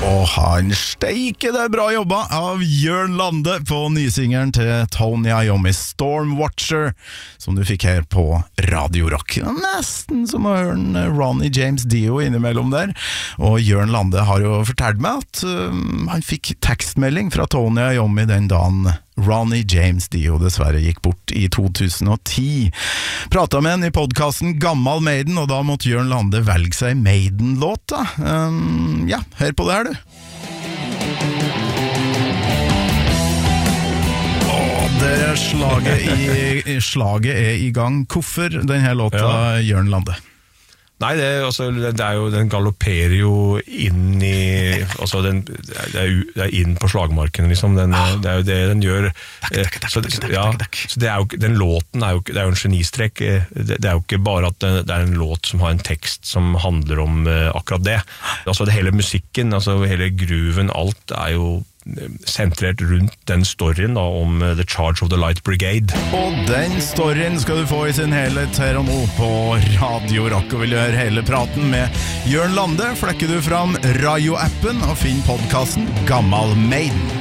Og han steike det bra jobba av Jørn Lande på nysingeren til Tony Iommi, Stormwatcher, som du fikk her på Radio Rock. Nesten som å høre en Ronny James Dio innimellom der. Og Jørn Lande har jo fortalt meg at han fikk tekstmelding fra Tony Iommi den dagen Ronny James Dio dessverre gikk bort i 2010. Pratet med han i podcasten Gammal Maiden, og da måtte Jørn Lande velge seg Maiden-låt da. Ja, hør på det her du. Slaget er i gang. Hvorfor denne låta, Jørn Lande? Nei, det er jo, den galopperer jo inn i, altså det er inn på slagmarken liksom, det er jo det den gjør, så det er jo, den låten er jo en genistrek, det er jo ikke bare at det er en låt som har en tekst som handler om akkurat det, altså det hele musikken, altså hele grooven, alt er jo sentrert rundt den storyen da, om The Charge of the Light Brigade. Og den storyen skal du få i sin helhet her og nå på Radio Rock, og vil du høre hele praten med Jørn Lande, flekker du fram Radio-appen og finn podcasten Gammal Maiden.